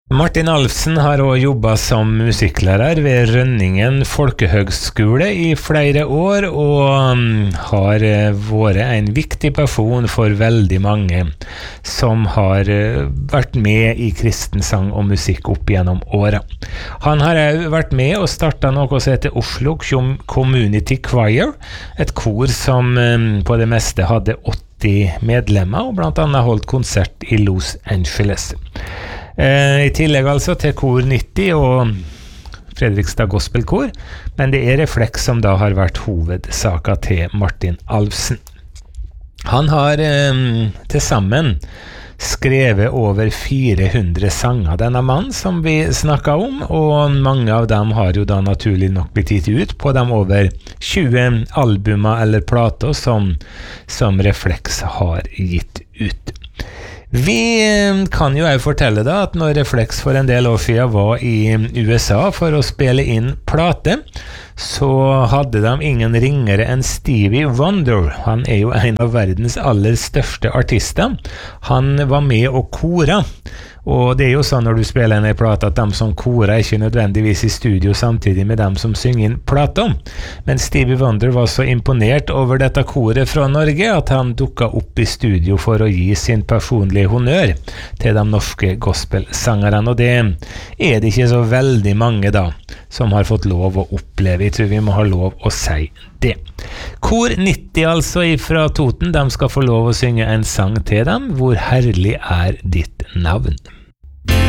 Martin Alfsen har også jobbet som musikklærer ved Rønningen Folkehøgskole i flere år, og har vært en viktig person for veldig mange som har vært med i kristensang og musikk opp gjennom året. Han har også vært med og startet noe som heter Oslo Community Choir, et kor som på det meste hadde 80 medlemmer, og blant annet holdt konsert i Los Angeles. I tillegg altså til Kor 90 og Fredrikstad Gospelkor, men det Reflex som da har vært hovedsaka til Martin Alfsen. Han har til sammen skrevet over 400 sanger, denne mannen som vi snakket om, og mange av dem har jo da naturlig nok blitt gitt ut på de over 20 albumer eller plater som Reflex har gitt ut. Vi kan jo også fortelle da at når Reflex for en del år siden var i USA for å spille inn plate, så hadde de ingen ringere enn Stevie Wonder. Han jo en av verdens aller største artister. Han var med og kora. Og det jo sånn når du spiller en plate at de som korer ikke nødvendigvis i studio samtidig med dem som synger inn plata. Men Stevie Wonder var så imponert over dette koret fra Norge at han dukket opp i studio for å gi sin personlige honnør til de norske gospelsangerne. Og det det ikke så veldig mange da som har fått lov å oppleve. Jeg tror vi må ha lov å si det. Kor 90 altså fra Toten, de skal få lov å synge en sang til dem. Hvor herlig ditt navn?